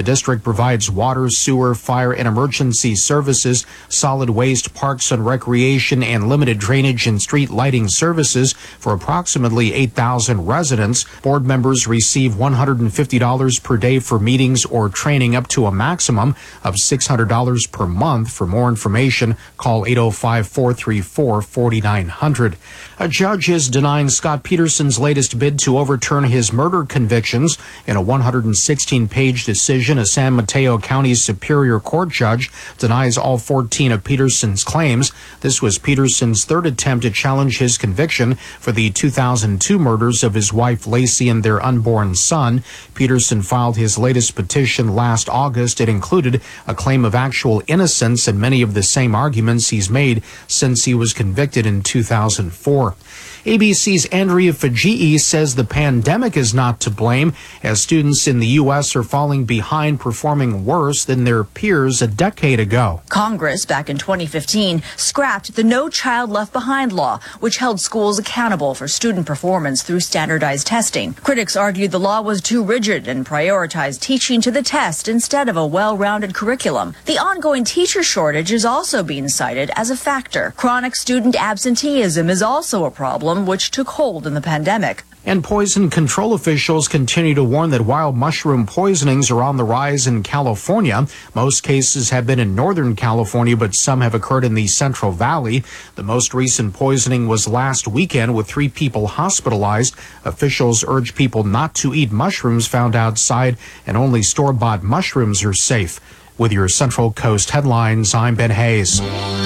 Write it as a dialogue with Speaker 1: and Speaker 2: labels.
Speaker 1: The district provides water, sewer, fire, and emergency services, solid waste, parks and recreation, and limited drainage and street lighting services for approximately 8,000 residents. Board members receive $150 per day for meetings or training up to a maximum of $600 per month. For more information, call 805-434-4900. A judge is denying Scott Peterson's latest bid to overturn his murder convictions. In a 116-page decision, a San Mateo County Superior Court judge denies all 14 of Peterson's claims. This was Peterson's third attempt to challenge his conviction for the 2002 murders of his wife Lacey and their unborn son. Peterson filed his latest petition last August. It included a claim of actual innocence and many of the same arguments he's made since he was convicted in 2004. ABC's Andrea Fajii says the pandemic is not to blame, as students in the U.S. are falling behind, performing worse than their peers a decade ago.
Speaker 2: Congress, back in 2015, scrapped the No Child Left Behind law, which held schools accountable for student performance through standardized testing. Critics argued the law was too rigid and prioritized teaching to the test instead of a well-rounded curriculum. The ongoing teacher shortage is also being cited as a factor. Chronic student absenteeism is also a problem, which took hold in the pandemic.
Speaker 1: And poison control officials continue to warn that wild mushroom poisonings are on the rise in California. Most cases have been in Northern California, but some have occurred in the Central Valley. The most recent poisoning was last weekend, with 3 people hospitalized. Officials urge people not to eat mushrooms found outside, and only store-bought mushrooms are safe. With your Central Coast headlines, I'm Ben Hayes.